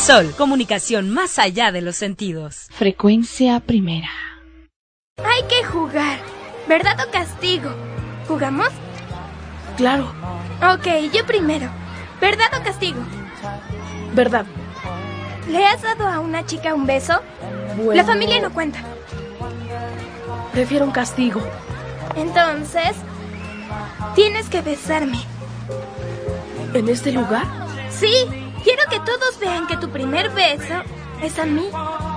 Sol, comunicación más allá de los sentidos. Frecuencia primera. Hay que jugar. ¿Verdad o castigo? ¿Jugamos? Claro. Ok, yo primero. ¿Verdad o castigo? Verdad. ¿Le has dado a una chica un beso? Bueno, La familia no cuenta. prefiero un castigo. Entonces, tienes que besarme. ¿En este lugar? Sí, quiero que todos vean que tu primer beso es a mí.